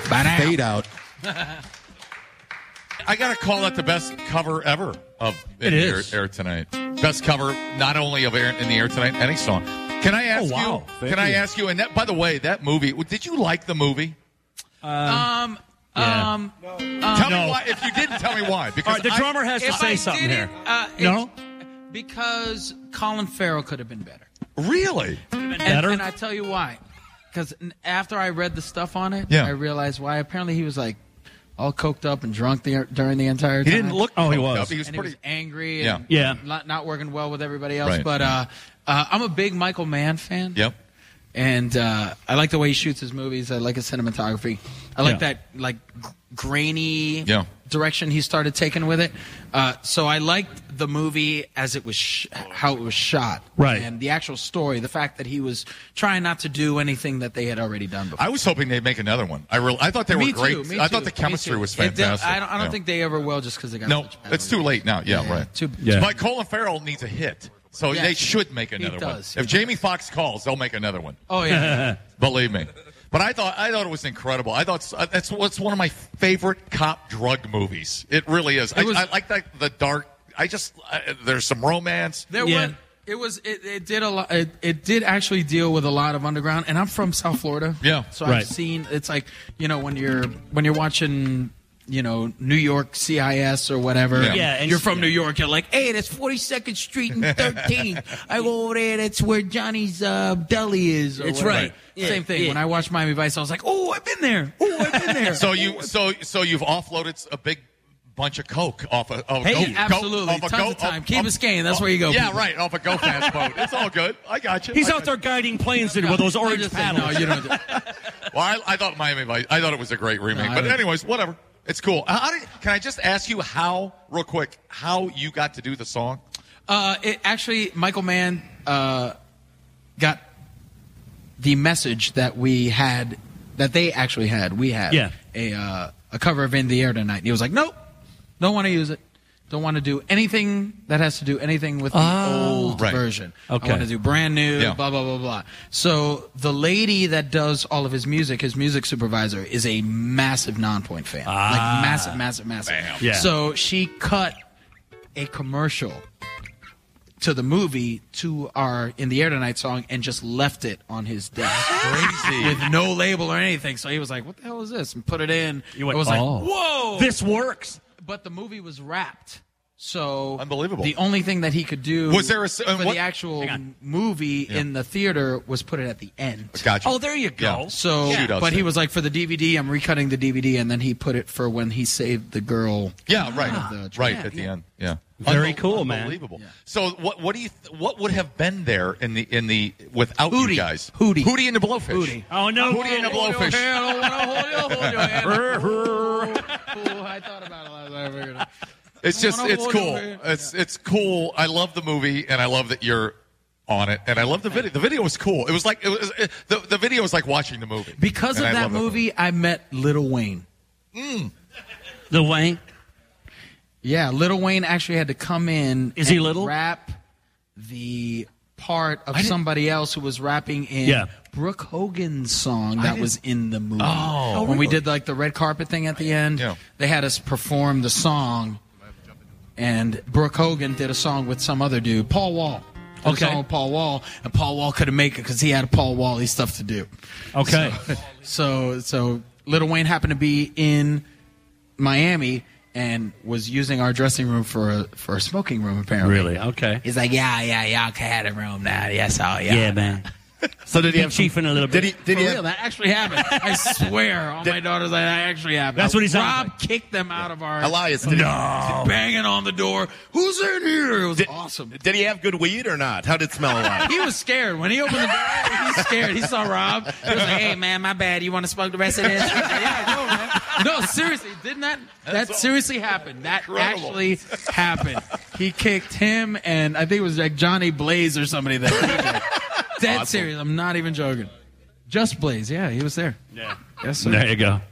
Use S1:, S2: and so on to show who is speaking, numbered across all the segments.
S1: fade out.
S2: I got to call that the best cover ever of In the Air Tonight. Best cover, not only of In the Air Tonight, any song. Can I ask you? Can I ask you? And that, by the way, that movie. Did you like the movie?
S3: Yeah.
S2: Tell me why. If you didn't, tell me why. Because
S3: All right, the drummer has to say something here.
S4: No, because Colin Farrell could have been better.
S2: Really?
S4: And I tell you why. Because after I read the stuff on it, I realized why. Apparently, he was like all coked up and drunk during the entire time.
S2: He didn't look.
S3: Oh, he was.
S2: Up. He was
S4: and
S2: pretty
S4: he was angry. And not working well with everybody else.
S2: Right.
S4: But I'm a big Michael Mann fan.
S2: Yep.
S4: And I like the way he shoots his movies. I like his cinematography. I like that grainy direction he started taking with it. So I liked the movie as it was how it was shot.
S3: Right.
S4: And the actual story, the fact that he was trying not to do anything that they had already done before.
S2: I was hoping they'd make another one. I thought they were great.
S4: Me
S2: I
S4: too.
S2: thought the chemistry was
S4: I
S2: fantastic.
S4: don't think they ever will just because they got such bad
S2: it's too late now. Yeah, right. But Colin Farrell needs a hit. So they should make another one. If Jamie Foxx calls, they'll make another one.
S4: Oh, yeah.
S2: Believe me. But I thought it was incredible. I thought that's one of my favorite cop drug movies. It really is. I like the dark. There's some romance.
S4: It did a lot. It did actually deal with a lot of underground. And I'm from South Florida.
S2: Yeah.
S4: So I've seen. It's like when you're watching. New York CIS or whatever.
S3: Yeah,
S4: and you're from New York. You're like, hey, that's 42nd Street and 13th. I go over there. That's where Johnny's Deli is.
S3: It's right. Yeah.
S4: Same thing. Yeah. When I watched Miami Vice, I was like, oh, I've been there.
S2: So you've offloaded a big bunch of coke off a
S4: absolutely. Tons of time. Key Biscayne. That's where you go.
S2: Yeah,
S4: people.
S2: right. Off a Go Fast boat. It's all good. I got you.
S3: He's out there guiding planes with those orange paddles.
S4: No, you don't.
S2: Well, I thought Miami Vice. I thought it was a great remake. But anyways, whatever. It's cool. Can I just ask you real quick, how you got to do the song?
S4: Michael Mann got the message that we had, that they actually had. We had a cover of In the Air Tonight. And he was like, nope, don't want to use it. Don't want to do anything that has to do anything with the old version. Okay. I want to do brand new, blah, blah, blah, blah. So the lady that does all of his music supervisor, is a massive Non-Point fan. Like massive, massive, massive.
S2: Bam.
S3: Yeah.
S4: So she cut a commercial to the movie to our In the Air Tonight song and just left it on his desk.
S2: Crazy.
S4: With no label or anything. So he was like, what the hell is this? And put it in.
S3: You went,
S4: I was like, whoa.
S3: This works.
S4: But the movie was wrapped, so
S2: unbelievable.
S4: The only thing that he could do
S2: was there
S4: the actual movie in the theater was put it at the end.
S2: Gotcha.
S3: Oh, there you go.
S2: Yeah.
S4: So, but he was like, for the DVD, I'm recutting the DVD, and then he put it for when he saved the girl.
S2: Yeah, right, at the end. Yeah,
S3: very cool, man.
S2: Unbelievable. Yeah. So, what would have been there in the without
S4: Hootie.
S2: you guys?
S4: Hootie
S2: and the Blowfish.
S4: Hootie.
S3: Oh no,
S2: Hootie and the Blowfish.
S4: I thought about it last night. I figured it.
S2: It's cool. It's cool. I love the movie, and I love that you're on it, and I love the video. The video was cool. It was like the video was like watching the movie.
S4: Because of that movie, I met Lil Wayne.
S3: Lil Wayne.
S4: Yeah, Lil Wayne actually had to come in.
S3: Is he little?
S4: Rap the part of somebody else who was rapping in Brooke Hogan's song that was in the movie.
S2: Oh,
S4: when we did like the red carpet thing at the end, they had us perform the song, and Brooke Hogan did a song with some other dude, Paul Wall. A song with Paul Wall, and Paul Wall couldn't make it because he had Paul Wall-y stuff to do.
S3: Okay.
S4: So Lil Wayne happened to be in Miami and was using our dressing room for a smoking room, apparently.
S3: Really? Okay.
S4: He's like, y'all had a room now. Yes,
S3: yeah, man.
S1: So did he have
S3: chiefing a little bit?
S4: Did he have... that actually happened. I swear, all my daughters, that actually happened.
S3: That's what he's
S4: Rob kicked them out of our...
S1: Elias,
S4: banging on the door. Who's in here? It was awesome.
S1: Did he have good weed or not? How did it smell like?
S4: He was scared. When he opened the door, he's scared. He saw Rob. He was like, hey, man, my bad. You want to smoke the rest of this? Yeah, no, man. No, seriously. Didn't that seriously happened? That actually happened. He kicked him, and I think it was like Johnny Blaze or somebody that Dead serious. I'm not even joking. Just Blaze. Yeah, he was there.
S3: Yeah.
S4: Yes, sir.
S3: There you go.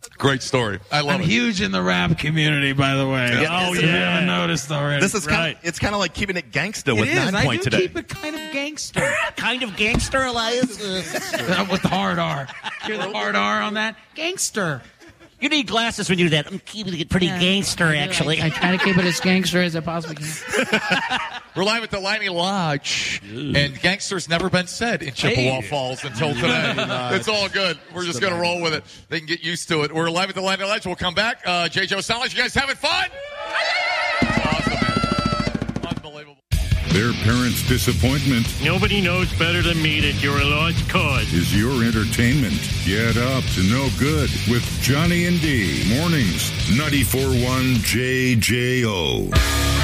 S2: Great story. I love
S4: I'm
S2: it.
S4: huge in the rap community, by the way.
S1: Yeah.
S3: Oh,
S4: If you
S3: yeah.
S4: haven't noticed already.
S1: This is it's kind of like keeping it gangsta with
S4: it is.
S1: 9
S4: I
S1: Point
S4: do
S1: today.
S4: keep it kind of gangster.
S3: Kind of gangster, Elias.
S4: With the hard R. Hear the hard R on that? Gangster.
S3: You need glasses when you do that. I'm keeping it pretty gangster, actually.
S5: I try to keep it as gangster as I possibly can.
S2: We're live at the Liney Lodge, and gangster's never been said in Chippewa Falls until today. It's all good. We're just going to roll with it. They can get used to it. We're live at the Liney Lodge. We'll come back. J. Joe Salas, you guys having fun? Awesome, man. Unbelievable.
S6: Their parents' disappointment
S7: Nobody knows better than me that you're a lost cause.
S6: is your entertainment. Get up to no good with Johnny and D. Mornings, 94.1 JJO.